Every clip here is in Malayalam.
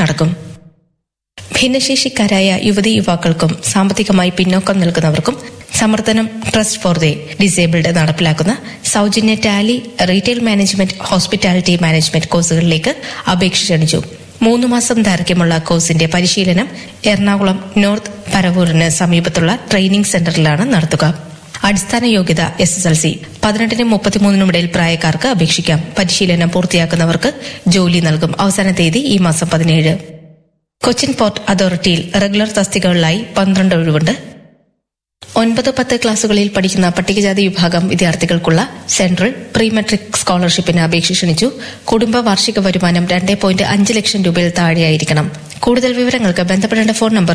നടക്കും. ഭിന്നശേഷിക്കാരായ യുവതീ യുവാക്കൾക്കും സാമ്പത്തികമായി പിന്നോക്കം നിൽക്കുന്നവർക്കും സമർദ്ദനം ട്രസ്റ്റ് ഫോർ ദി ഡിസേബിൾഡ് നടപ്പിലാക്കുന്ന സൌജന്യ Tally, retail management, hospitality management കോഴ്സുകളിലേക്ക് അപേക്ഷ ക്ഷണിച്ചു. 3 മാസം ദൈർഘ്യമുള്ള കോഴ്സിന്റെ പരിശീലനം എറണാകുളം നോർത്ത് പരവൂരിന് സമീപത്തുള്ള ട്രെയിനിംഗ് സെന്ററിലാണ് നടത്തുക. അടിസ്ഥാന യോഗ്യത SSLC. 18-നും 33-നും ഇടയിൽ പ്രായക്കാർക്ക് അപേക്ഷിക്കാം. പരിശീലനം പൂർത്തിയാക്കുന്നവർക്ക് ജോലി നൽകും. അവസാന തീയതി ഈ മാസം 17. കൊച്ചിൻ പോർട്ട് അതോറിറ്റിയിൽ റെഗുലർ തസ്തികകളിലായി 12 ഒഴിവുണ്ട്. 9-10 ക്ലാസുകളിൽ പഠിക്കുന്ന പട്ടികജാതി വിഭാഗം വിദ്യാർത്ഥികൾക്കുള്ള സെൻട്രൽ പ്രീ മെട്രിക് സ്കോളർഷിപ്പിന് അപേക്ഷ ക്ഷണിച്ചു. കുടുംബ വാർഷിക വരുമാനം 2.5 ലക്ഷം രൂപയിൽ താഴെയായിരിക്കണം. കൂടുതൽ വിവരങ്ങൾക്ക് ബന്ധപ്പെടേണ്ട ഫോൺ നമ്പർ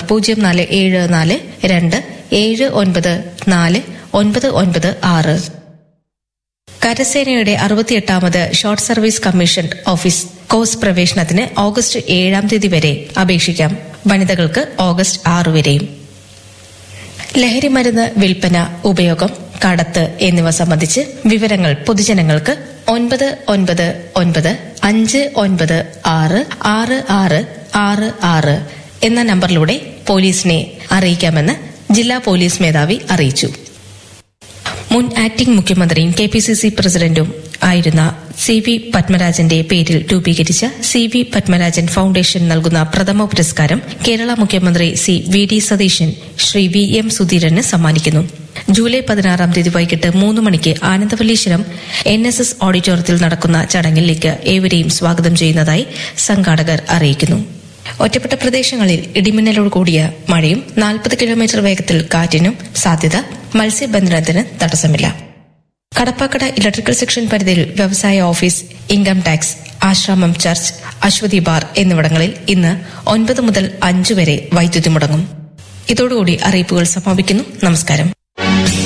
0474294996. കരസേനയുടെ 68ാമത് short service commission office course പ്രവേശനത്തിന് ഓഗസ്റ്റ് 7-ാം തീയതി വരെ അപേക്ഷിക്കാം. വനിതകൾക്ക് ഓഗസ്റ്റ് 6 വരെയും. ലഹരിമരുന്ന് വിൽപ്പന, ഉപയോഗം, കടത്ത് എന്നിവ സംബന്ധിച്ച് വിവരങ്ങൾ പൊതുജനങ്ങൾക്ക് 9959666666 എന്ന നമ്പറിലൂടെ പോലീസിനെ അറിയിക്കാമെന്ന് ജില്ലാ പോലീസ് മേധാവി അറിയിച്ചു. മുൻ ആക്ടിംഗ് മുഖ്യമന്ത്രിയും KPCC പ്രസിഡന്റും ആയിരുന്ന CV പത്മരാജന്റെ പേരിൽ രൂപീകരിച്ച CV പത്മരാജൻ ഫൌണ്ടേഷൻ നൽകുന്ന പ്രഥമ പുരസ്കാരം കേരള മുഖ്യമന്ത്രി VD സതീശൻ ശ്രീ VM സുധീരന് സമ്മാനിക്കുന്നു. ജൂലൈ 16-ാം തീയതി വൈകിട്ട് 3 മണിക്ക് ആനന്ദവല്ലീശ്വരം NSS ഓഡിറ്റോറിയത്തിൽ നടക്കുന്ന ചടങ്ങിലേക്ക് ഏവരെയും സ്വാഗതം ചെയ്യുന്നതായി സംഘാടകർ അറിയിക്കുന്നു. ഒറ്റപ്പെട്ട പ്രദേശങ്ങളിൽ ഇടിമിന്നലോട് കൂടിയ മഴയും 40 കിലോമീറ്റർ വേഗത്തിൽ കാറ്റിനും സാധ്യത. മത്സ്യബന്ധനത്തിന് തടസ്സമില്ല. കടപ്പാക്കട ഇലക്ട്രിക്കൽ സെക്ഷൻ പരിധിയിൽ വ്യവസായ office, income tax, Asramam, church, Aswathy bar എന്നിവിടങ്ങളിൽ ഇന്ന് 9 മുതൽ 5 വരെ വൈദ്യുതി മുടങ്ങും. ഇതോടുകൂടി അറിയിപ്പുകൾ സമാപിക്കുന്നു. നമസ്കാരം.